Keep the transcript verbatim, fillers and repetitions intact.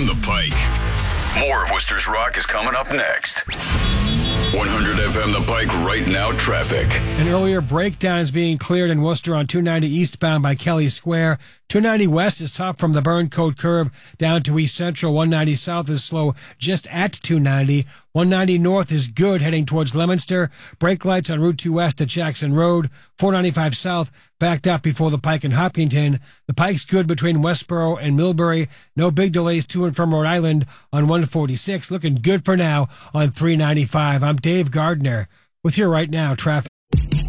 M The Pike. More of Worcester's Rock is coming up next. one hundred F M The Pike right now traffic. An earlier breakdown is being cleared in Worcester on two ninety eastbound by Kelly Square. two ninety west is tough from the Burncoat curve down to East Central. one ninety south is slow just at two ninety. one ninety north is good heading towards Leominster. Brake lights on Route two west at Jackson Road. four ninety-five south backed up before the Pike in Hopkinton. The Pike's good between Westboro and Millbury. No big delays to and from Rhode Island on one forty-six. Looking good for now on three ninety-five. I'm Dave Gardner with you right now traffic.